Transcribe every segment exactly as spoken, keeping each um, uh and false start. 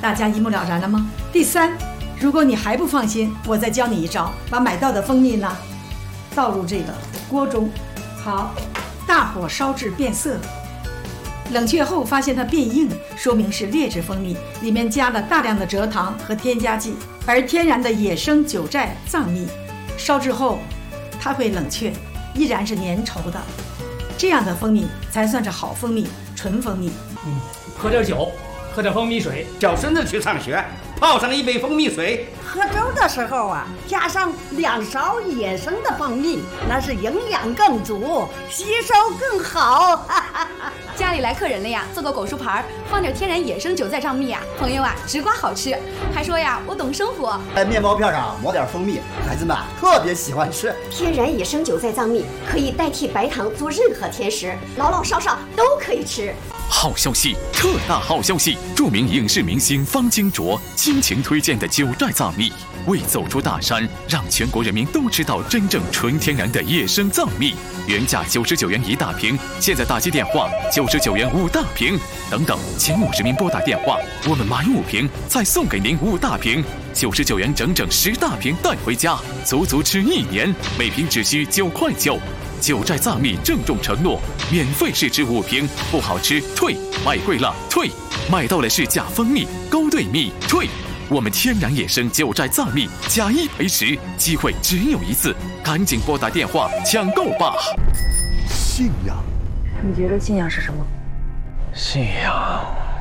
大家一目了然了吗？第三，如果你还不放心，我再教你一招，把买到的蜂蜜呢倒入这个锅中，好，大火烧至变色，冷却后发现它变硬，说明是劣质蜂蜜，里面加了大量的蔗糖和添加剂。而天然的野生九寨藏蜜，烧制后它会冷却，依然是粘稠的，这样的蜂蜜才算是好蜂蜜，纯蜂蜜。 嗯，喝点酒，喝点蜂蜜水， 叫孙子去上学，泡上一杯蜂蜜水。 喝粥的时候啊，加上两勺野生的蜂蜜，那是营养更足，吸收更好。 家里来客人了呀，做个果蔬盘，放点天然野生九寨藏蜜啊，朋友啊直刮好吃，还说呀我懂生活。 在面包片上抹点蜂蜜，孩子们特别喜欢吃。 天然野生九寨藏蜜可以代替白糖做任何甜食，老老少少都可以吃。 好消息，特大好消息！著名影视明星方清卓倾情推荐的九寨藏蜜，为走出大山，让全国人民都知道真正纯天然的野生藏蜜。原价九十九元一大瓶，现在打击电话九十九元五大瓶，等等，前五十名拨打电话，我们买五瓶再送给您五大瓶，九十九元整整十大瓶带回家，足足吃一年，每瓶只需九块九。九寨藏蜜郑重承诺，免费试吃五瓶，不好吃退，买贵了退，买到了是假蜂蜜、勾兑蜜退。我们天然野生九寨藏蜜，假一赔十，机会只有一次，赶紧拨打电话抢购吧。 信仰， 你觉得信仰是什么？ 信仰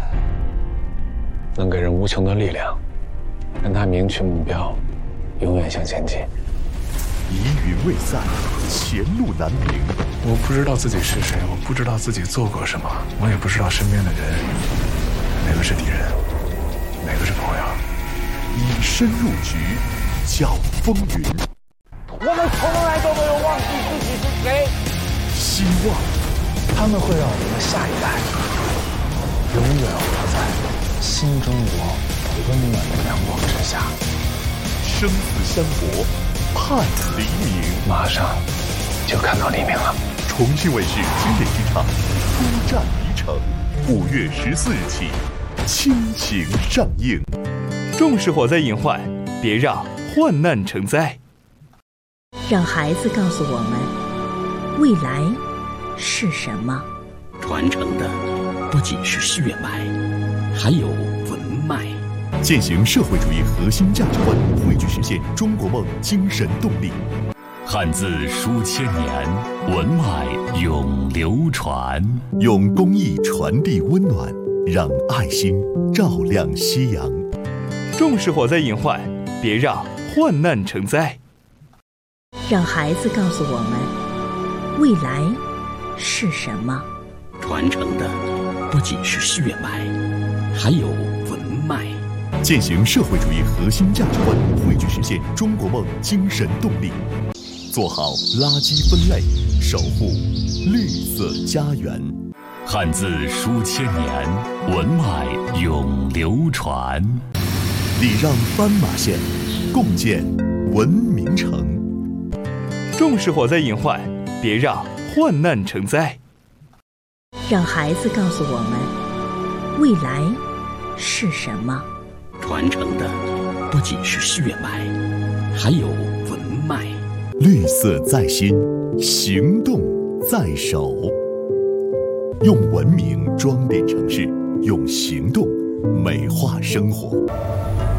能给人无穷的力量，让他明确目标，永远向前进。 疑云未散，前路难明。 我不知道自己是谁，我不知道自己做过什么，我也不知道身边的人哪个是敌人，哪个是朋友。 以身入局，叫风云。 我们从来都没有忘记自己是谁。 希望， 他们会让我们的下一代永远活在新中国温暖的阳光之下。 生死相搏，盼黎明。 马上就看到黎明了。 重庆卫视经典剧场《出战迷城》，五月十四日起倾情上映。 重视火灾隐患，别让患难成灾。 让孩子告诉我们，未来是什么？ 传承的不仅是血脉，还有文脉。 践行社会主义核心价值观，汇聚实现中国梦精神动力。 汉字书千年，文脉永流传。 用公益传递温暖，让爱心照亮夕阳。 重视火灾隐患，别让患难成灾。 让孩子告诉我们，未来是什么？ 传承的不仅是血脉，还有文脉。 践行社会主义核心价值观，汇聚实现中国梦精神动力。做好垃圾分类，守护绿色家园。 汉字书千年，文脉永流传。 礼让斑马线，共建文明城。 重视火灾隐患，别让患难成灾。 让孩子告诉我们，未来是什么？ 传承的不仅是血脉，还有文脉。 绿色在心，行动在手。用文明装点城市，用行动美化生活。